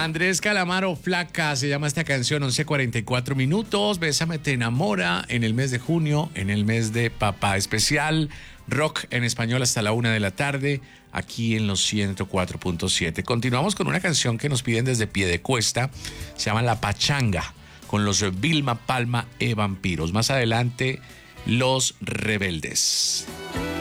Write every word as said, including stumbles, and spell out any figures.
Andrés Calamaro, Flaca, se llama esta canción, once cuarenta y cuatro minutos. Bésame te enamora en el mes de junio, en el mes de Papá Especial. Rock en español hasta la una de la tarde, aquí en los ciento cuatro punto siete. Continuamos con una canción que nos piden desde Piedecuesta, se llama La Pachanga, con los Vilma Palma e Vampiros. Más adelante, Los Rebeldes.